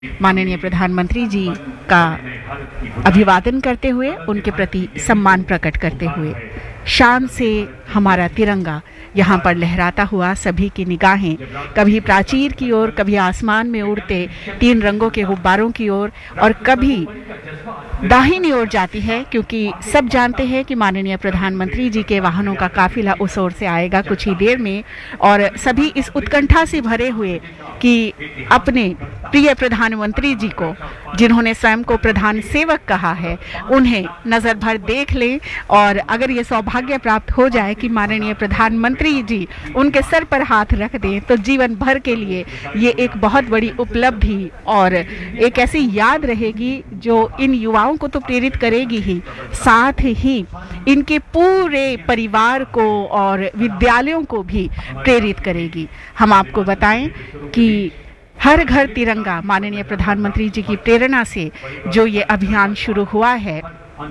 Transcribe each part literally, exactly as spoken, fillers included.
माननीय प्रधानमंत्री जी का अभिवादन करते हुए, उनके प्रति सम्मान प्रकट करते हुए, शान से हमारा तिरंगा यहाँ पर लहराता हुआ सभी की निगाहें कभी प्राचीर की ओर, कभी आसमान में उड़ते तीन रंगों के गुब्बारों की ओर और कभी दाहिनी ओर जाती है, क्योंकि सब जानते हैं कि माननीय प्रधानमंत्री जी के वाहनों का काफिला उस ओर से आएगा कुछ ही देर में। और सभी इस उत्कंठा से भरे हुए कि अपने प्रिय प्रधानमंत्री जी को, जिन्होंने स्वयं को प्रधान सेवक कहा है, उन्हें नज़र भर देख लें। और अगर ये सौभाग्य प्राप्त हो जाए कि माननीय प्रधानमंत्री जी उनके सर पर हाथ रख दें, तो जीवन भर के लिए ये एक बहुत बड़ी उपलब्धि और एक ऐसी याद रहेगी जो इन युवाओं को तो प्रेरित करेगी ही, साथ ही इनके पूरे परिवार को और विद्यालयों को भी प्रेरित करेगी। हम आपको बताएं कि हर घर तिरंगा माननीय प्रधानमंत्री जी की प्रेरणा से जो ये अभियान शुरू हुआ है,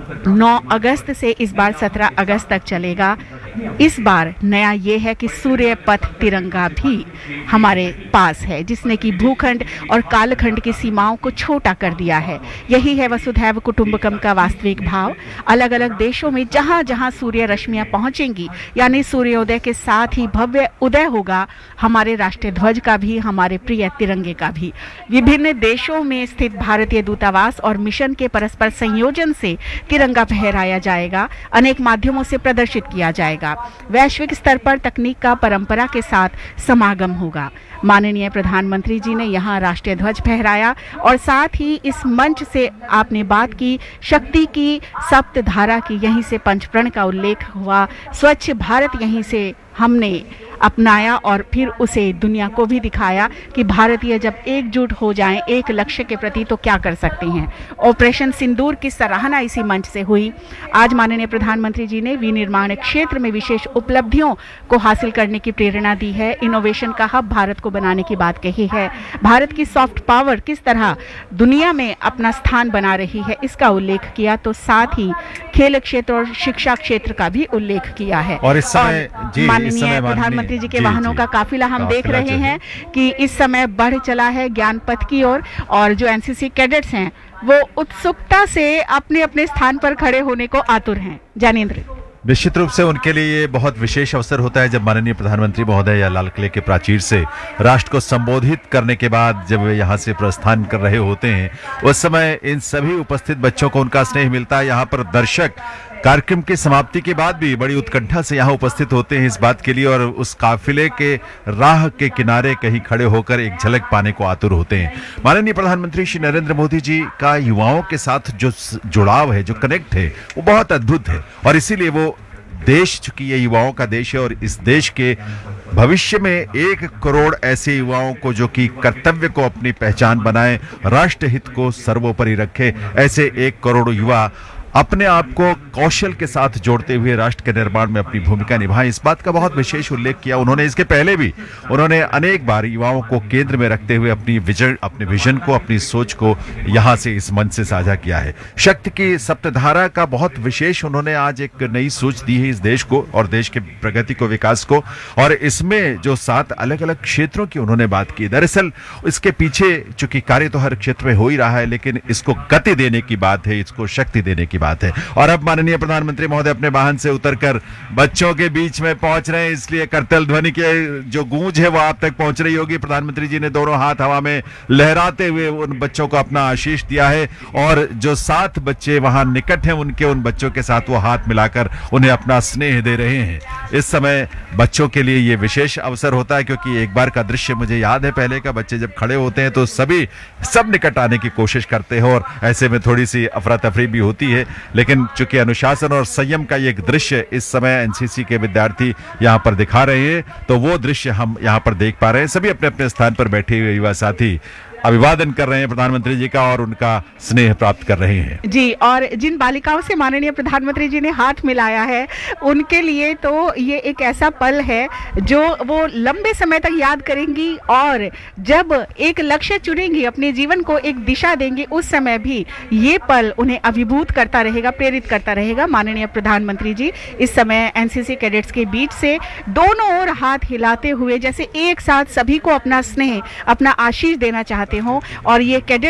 नौ अगस्त से इस बार सत्रह अगस्त तक चलेगा। इस बार नया ये है कि सूर्य पथ तिरंगा भी हमारे पास है, जिसने कि भूखंड और कालखंड की सीमाओं को छोटा कर दिया है। यही है वसुधैव कुटुंबकम का वास्तविक भाव। अलग अलग देशों में जहाँ जहाँ सूर्य रश्मियाँ पहुँचेंगी, यानी सूर्योदय के साथ ही भव्य उदय होगा हमारे राष्ट्रीय ध्वज का भी, हमारे प्रिय तिरंगे का भी। विभिन्न देशों में स्थित भारतीय दूतावास और मिशन के परस्पर संयोजन से तिरंगा फहराया जाएगा, अनेक माध्यमों से प्रदर्शित किया जाएगा। वैश्विक स्तर पर तकनीक का परंपरा के साथ समागम होगा। माननीय प्रधानमंत्री जी ने यहाँ राष्ट्रीय ध्वज फहराया और साथ ही इस मंच से आपने बात की शक्ति की, सप्त धारा की, यहीं से पंचप्रण का उल्लेख हुआ। स्वच्छ भारत यहीं से हमने अपनाया और फिर उसे दुनिया को भी दिखाया कि भारतीय जब एकजुट हो जाएं एक लक्ष्य के प्रति तो क्या कर सकते हैं। ऑपरेशन सिंदूर की सराहना इसी मंच से हुई। आज माननीय प्रधानमंत्री जी ने विनिर्माण क्षेत्र में विशेष उपलब्धियों को हासिल करने की प्रेरणा दी है। इनोवेशन का हब भारत को बनाने की बात कही है। भारत की सॉफ्ट पावर किस तरह दुनिया में अपना स्थान बना रही है, इसका उल्लेख किया। तो साथ ही खेल क्षेत्र और शिक्षा क्षेत्र का भी उल्लेख किया है। और इस समय जी, माननीय प्रधानमंत्री जी के जी, वाहनों जी, का काफिला हम देख रहे हैं कि इस समय बढ़ चला है ज्ञान पथ की ओर, और, और जो एनसीसी कैडेट्स हैं वो उत्सुकता से अपने अपने स्थान पर खड़े होने को आतुर हैं। ज्ञानेंद्र, निश्चित रूप से उनके लिए ये बहुत विशेष अवसर होता है जब माननीय प्रधानमंत्री महोदय या लाल किले के प्राचीर से राष्ट्र को संबोधित करने के बाद जब वे यहाँ से प्रस्थान कर रहे होते हैं, उस समय इन सभी उपस्थित बच्चों को उनका स्नेह मिलता है। यहाँ पर दर्शक कार्यक्रम की समाप्ति के बाद भी बड़ी उत्कंठा से यहाँ उपस्थित होते हैं इस बात के लिए, और उस काफिले के राह के किनारे कहीं खड़े होकर एक झलक पाने को आतुर होते हैं। माननीय प्रधानमंत्री श्री नरेंद्र मोदी जी का युवाओं के साथ जो जुड़ाव है, जो कनेक्ट है, वो बहुत अद्भुत है। और इसीलिए वो देश, चूंकि ये युवाओं का देश है, और इस देश के भविष्य में एक करोड़ ऐसे युवाओं को जो कि कर्तव्य को अपनी पहचान बनाए, राष्ट्र हित को सर्वोपरि रखे, ऐसे एक करोड़ युवा अपने आप को कौशल के साथ जोड़ते हुए राष्ट्र के निर्माण में अपनी भूमिका निभाएं, इस बात का बहुत विशेष उल्लेख किया उन्होंने। इसके पहले भी उन्होंने अनेक बार युवाओं को केंद्र में रखते हुए अपनी विजन अपने विजन को, अपनी सोच को यहाँ से इस मंच से साझा किया है। शक्ति की सप्तधारा का बहुत विशेष उन्होंने आज एक नई सोच दी है इस देश को और देश के प्रगति को, विकास को, और इसमें जो सात अलग अलग क्षेत्रों की उन्होंने बात की। दरअसल इसके पीछे चूंकि कार्य तो हर क्षेत्र में हो ही रहा है, लेकिन इसको गति देने की बात है, इसको शक्ति देने की बात है। और अब माननीय प्रधानमंत्री महोदय अपने वाहन से उतरकर बच्चों के बीच में पहुंच रहे हैं, इसलिए करतल ध्वनि के जो गूंज है वो आप तक पहुंच रही होगी। प्रधानमंत्री जी ने दोनों हाथ हवा में लहराते हुए उन बच्चों को अपना आशीष दिया है, और जो सात बच्चे वहां निकट हैं उनके उन बच्चों के साथ वो हाथ मिलाकर उन्हें अपना स्नेह दे रहे हैं। इस समय बच्चों के लिए ये विशेष अवसर होता है, क्योंकि एक बार का दृश्य मुझे याद है, पहले का बच्चे जब खड़े होते हैं तो सभी सब निकट आने की कोशिश करते हैं, और ऐसे में थोड़ी सी अफरा तफरी भी होती है। लेकिन चूंकि अनुशासन और संयम का एक दृश्य इस समय एनसीसी के विद्यार्थी यहाँ पर दिखा रहे हैं, तो वो दृश्य हम यहाँ पर देख पा रहे हैं। सभी अपने अपने स्थान पर बैठे हुए युवा साथी अभिवादन कर रहे हैं प्रधानमंत्री जी का और उनका स्नेह प्राप्त कर रहे हैं जी। और जिन बालिकाओं से माननीय प्रधानमंत्री जी ने हाथ मिलाया है, उनके लिए तो ये एक ऐसा पल है जो वो लंबे समय तक याद करेंगी, और जब एक लक्ष्य चुनेंगी, अपने जीवन को एक दिशा देंगी, उस समय भी ये पल उन्हें अभिभूत करता रहेगा, प्रेरित करता रहेगा। माननीय प्रधानमंत्री जी इस समय एनसीसी कैडेट्स के बीच से दोनों ओर हाथ हिलाते हुए जैसे एक साथ सभी को अपना स्नेह, अपना आशीष देना चाहते चाहते हों और ये कैडेट